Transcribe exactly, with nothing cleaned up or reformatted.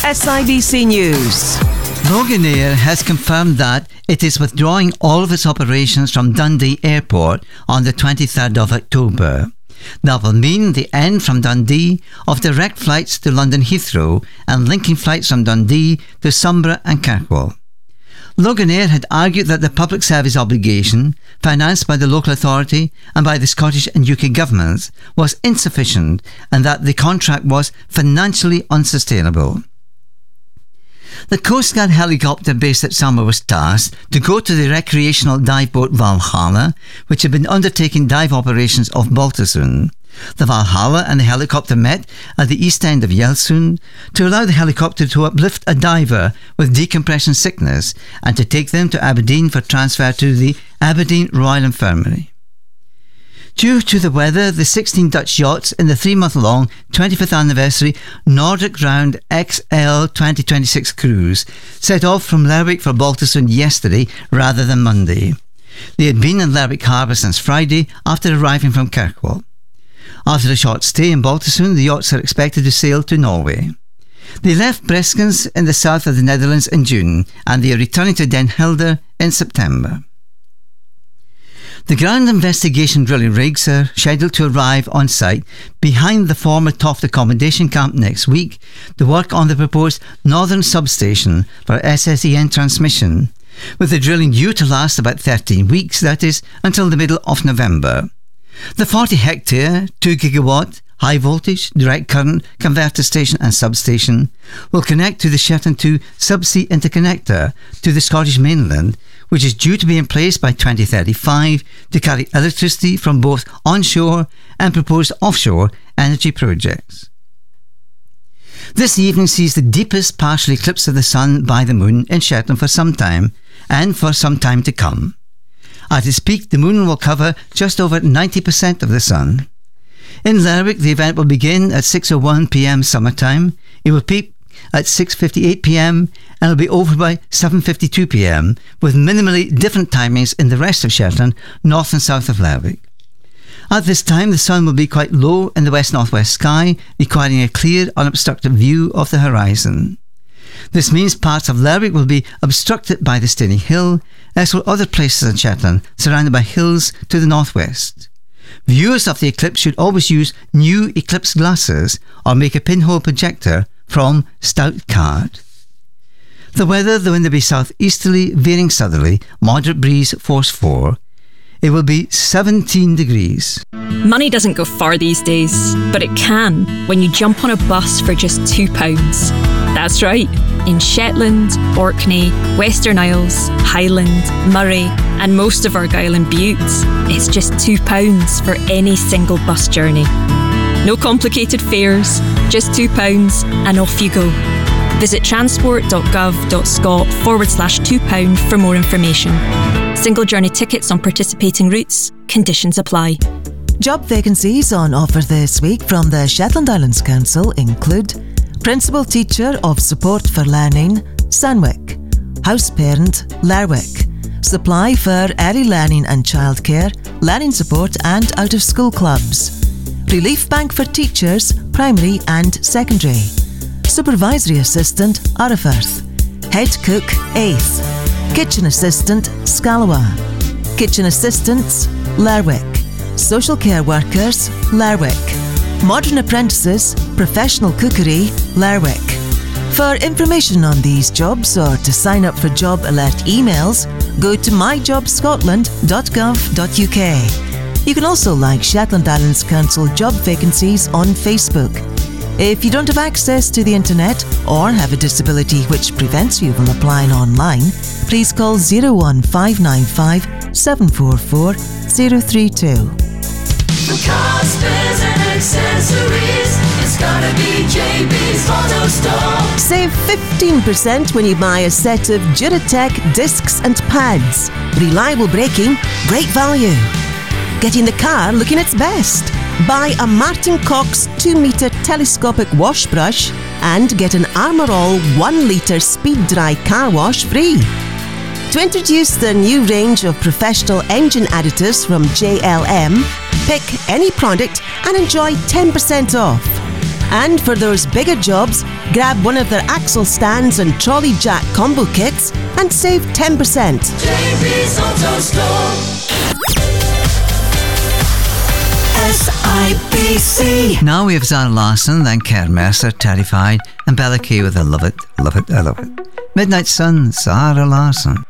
S I B C News. Loganair has confirmed that it is withdrawing all of its operations from Dundee Airport on the twenty-third of October. That will mean the end from Dundee of direct flights to London Heathrow and linking flights from Dundee to Sombra and Kirkwall. Loganair had argued that the public service obligation, financed by the local authority and by the Scottish and U K governments, was insufficient and that the contract was financially unsustainable. The Coast Guard helicopter based at Sombra was tasked to go to the recreational dive boat Valhalla, which had been undertaking dive operations off Baltusund. The Valhalla and the helicopter met at the east end of Yellowstone to allow the helicopter to uplift a diver with decompression sickness and to take them to Aberdeen for transfer to the Aberdeen Royal Infirmary. Due to the weather, the sixteen Dutch yachts in the three-month-long twenty-fifth anniversary Nordic Round X L twenty twenty-six cruise set off from Lerwick for Baltusund yesterday rather than Monday. They had been in Lerwick Harbour since Friday after arriving from Kirkwall. After a short stay in Baltusund, the yachts are expected to sail to Norway. They left Breskens in the south of the Netherlands in June and they are returning to Den Helder in September. The ground investigation drilling rigs are scheduled to arrive on site behind the former Toft accommodation camp next week to work on the proposed northern substation for S S E N transmission, with the drilling due to last about thirteen weeks, that is, until the middle of November. The forty hectare, two gigawatt, high voltage, direct current converter station and substation will connect to the Shetland two subsea interconnector to the Scottish mainland, which is due to be in place by twenty thirty-five to carry electricity from both onshore and proposed offshore energy projects. This evening sees the deepest partial eclipse of the sun by the moon in Shetland for some time, and for some time to come. At its peak, the moon will cover just over ninety percent of the sun. In Lerwick, the event will begin at six oh one p.m. summertime. It will peak at six fifty-eight p.m. and will be over by seven fifty-two p.m. with minimally different timings in the rest of Shetland, north and south of Lerwick. At this time, the sun will be quite low in the west-northwest sky, requiring a clear, unobstructed view of the horizon. This means parts of Lerwick will be obstructed by the Steyning Hill, as will other places in Shetland, surrounded by hills to the northwest. Viewers of the eclipse should always use new eclipse glasses or make a pinhole projector from stout card. The weather, the wind will be southeasterly, veering southerly, moderate breeze force four. It will be seventeen degrees. Money doesn't go far these days, but it can when you jump on a bus for just two pounds. That's right, in Shetland, Orkney, Western Isles, Highland, Murray and most of Argyll and Bute, it's just two pounds for any single bus journey. No complicated fares, just two pounds and off you go. Visit transport.gov.scot forward slash two pound for more information. Single journey tickets on participating routes. Conditions apply. Job vacancies on offer this week from the Shetland Islands Council include Principal Teacher of Support for Learning, Sandwick; House Parent, Lerwick; Supply for Early Learning and Childcare, Learning Support and Out of School Clubs; Relief Bank for Teachers, Primary and Secondary; Supervisory Assistant, Arrowfirth; Head Cook, eighth; Kitchen Assistant, Scalawa; Kitchen Assistants, Lerwick; Social Care Workers, Lerwick; Modern Apprentices, Professional Cookery, Lerwick. For information on these jobs or to sign up for job alert emails, go to my job scotland dot gov dot u k. You can also like Shetland Islands Council job vacancies on Facebook. If you don't have access to the internet or have a disability which prevents you from applying online, please call zero one five nine five seven four four zero three two. For car spares and accessories, it's gotta be J B's Auto Store. Save fifteen percent when you buy a set of Duratec discs and pads. Reliable braking, great value. Getting the car looking its best. Buy a Martin Cox two metre telescopic wash brush and get an Armour All one litre speed dry car wash free. To introduce the new range of professional engine additives from J L M, pick any product and enjoy ten percent off. And for those bigger jobs, grab one of their axle stands and trolley jack combo kits and save ten percent. J B's Auto Store. S I B C. Now we have Zara Larsson, then Kerr Mercer, Terrified, and Bella Key with I Love It, Love It, I Love It. Midnight Sun, Zara Larsson.